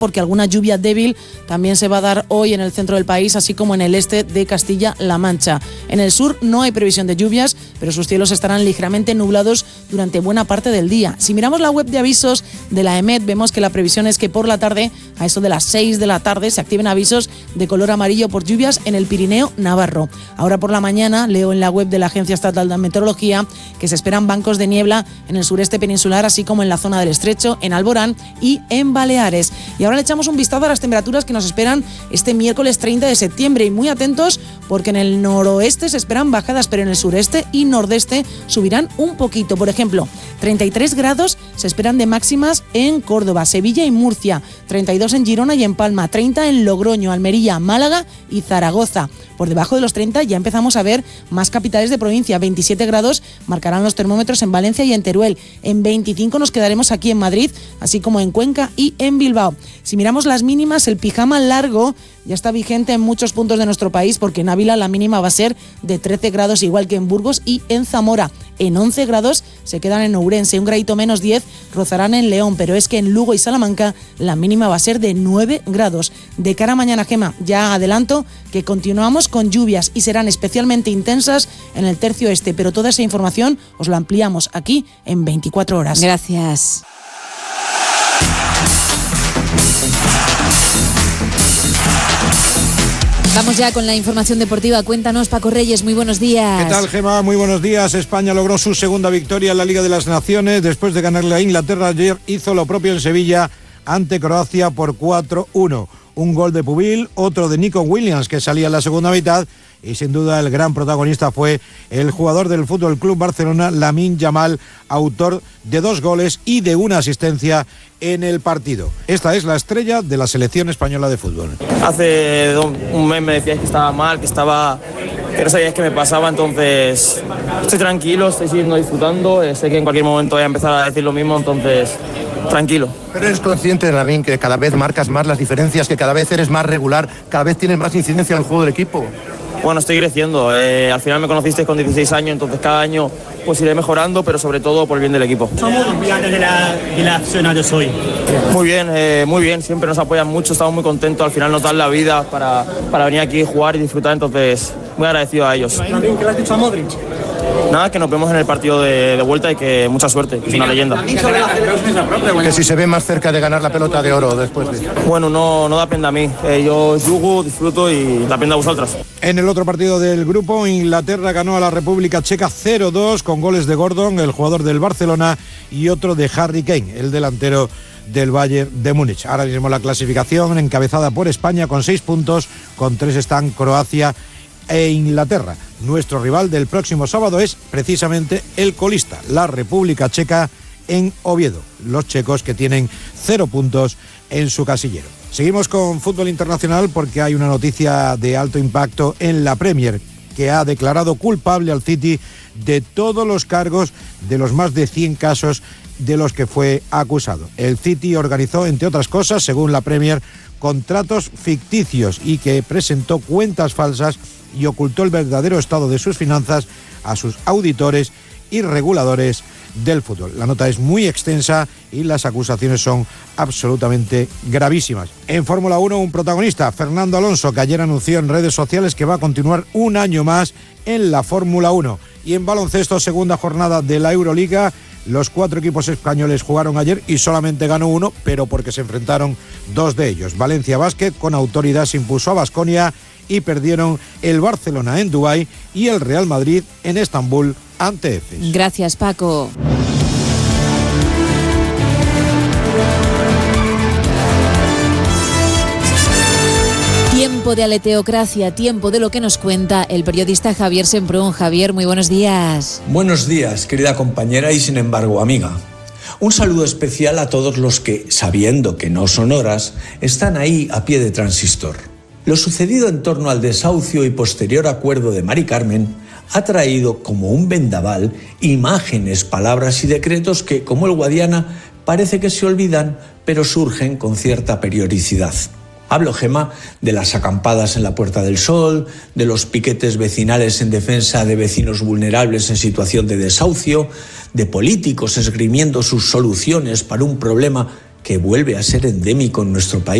porque alguna lluvia débil también se va a dar hoy en el centro del país, así como en el este de Castilla-La Mancha. En el sur no hay previsión de lluvias, pero sus cielos estarán ligeramente nublados durante buena parte del día. Si miramos la web de avisos de la EMET, vemos que la previsión es que por la tarde, a eso de las 6 de la tarde, se activen avisos de color amarillo por lluvias en el Pirineo navarro. Ahora por la mañana leo en la web de la Agencia Estatal de Meteorología que se esperan bancos de niebla en el sureste peninsular, así como en la zona del Estrecho, en Alborán y en Baleares. Y ahora le echamos un vistazo a las temperaturas que nos esperan este miércoles 30 de septiembre y muy atentos porque en el noroeste se esperan bajadas, pero en el sureste y nordeste subirán un poquito. Por ejemplo, 33 grados se esperan de máximas en Córdoba, Sevilla y Murcia, 32 en Girona y en Palma, 30 en Logroño, Almería, Málaga y Zaragoza. Por debajo de los 30 ya empezamos a ver más capitales de provincia. 27 grados marcarán los termómetros en Valencia y en Teruel. En 25 nos quedaremos aquí en Madrid, así como en Cuenca y en Bilbao. Si miramos las mínimas, el pijama largo ya está vigente en muchos puntos de nuestro país, porque en Ávila la mínima va a ser de 13 grados, igual que en Burgos y en Zamora. En 11 grados se quedan en Ourense, un gradito menos 10 rozarán en León, pero es que en Lugo y Salamanca la mínima va a ser de 9 grados. De cara a mañana, Gema, ya adelanto que continuamos con lluvias y serán especialmente intensas en el tercio este, pero toda esa información os la ampliamos aquí en 24 horas. Gracias. Vamos ya con la información deportiva. Cuéntanos, Paco Reyes, muy buenos días. ¿Qué tal, Gemma? Muy buenos días. España logró su segunda victoria en la Liga de las Naciones. Después de ganarle a Inglaterra ayer, hizo lo propio en Sevilla ante Croacia por 4-1. Un gol de Pubil, otro de Nico Williams, que salía en la segunda mitad, y sin duda el gran protagonista fue el jugador del Fútbol Club Barcelona, Lamine Yamal, autor de 2 goles y de 1 asistencia en el partido. Esta es la estrella de la selección española de fútbol. Hace un mes me decíais que estaba mal, que no sabíais qué me pasaba, entonces estoy tranquilo, estoy siguiendo disfrutando, sé que en cualquier momento voy a empezar a decir lo mismo, entonces tranquilo. Pero eres consciente, Lamine, que cada vez marcas más las diferencias, que cada vez eres más regular, cada vez tienes más incidencia en el juego del equipo. Bueno, estoy creciendo. Al final me conocisteis con 16 años, entonces cada año pues iré mejorando, pero sobre todo por el bien del equipo. ¿Cómo de la zona de hoy? Muy bien. Siempre nos apoyan mucho, estamos muy contentos. Al final nos dan la vida para venir aquí, jugar y disfrutar, entonces muy agradecido a ellos. ¿Qué le has dicho a Modric? Nada, que nos vemos en el partido de vuelta y que mucha suerte, que es una leyenda. Que si se ve más cerca de ganar la pelota de oro después de... Bueno, no depende a mí. Yo jugo, disfruto y depende a vosotros. En el otro partido del grupo, Inglaterra ganó a la República Checa 0-2 con goles de Gordon, el jugador del Barcelona, y otro de Harry Kane, el delantero del Bayern de Múnich. Ahora mismo la clasificación encabezada por España con 6 puntos, con 3 están Croacia e Inglaterra. Nuestro rival del próximo sábado es precisamente el colista, la República Checa, en Oviedo. Los checos que tienen 0 puntos en su casillero. Seguimos con fútbol internacional porque hay una noticia de alto impacto en la Premier, que ha declarado culpable al City de todos los cargos de los más de 100 casos de los que fue acusado. El City organizó, entre otras cosas, según la Premier, contratos ficticios y que presentó cuentas falsas y ocultó el verdadero estado de sus finanzas a sus auditores y reguladores del fútbol. La nota es muy extensa y las acusaciones son absolutamente gravísimas. En Fórmula 1, un protagonista, Fernando Alonso, que ayer anunció en redes sociales que va a continuar un año más en la Fórmula 1. Y en baloncesto, segunda jornada de la Euroliga, los 4 equipos españoles jugaron ayer y solamente ganó uno, pero porque se enfrentaron 2 de ellos. Valencia Basket con autoridad se impuso a Baskonia y perdieron el Barcelona en Dubái y el Real Madrid en Estambul ante Efes. Gracias, Paco. Tiempo de aleteocracia, tiempo de lo que nos cuenta el periodista Javier Semprún. Javier, muy buenos días. Buenos días, querida compañera y sin embargo amiga. Un saludo especial a todos los que, sabiendo que no son horas, están ahí a pie de transistor. Lo sucedido en torno al desahucio y posterior acuerdo de Mari Carmen ha traído como un vendaval imágenes, palabras y decretos que, como el Guadiana, parece que se olvidan, pero surgen con cierta periodicidad. Hablo, Gema, de las acampadas en la Puerta del Sol, de los piquetes vecinales en defensa de vecinos vulnerables en situación de desahucio, de políticos esgrimiendo sus soluciones para un problema que vuelve a ser endémico en nuestro país.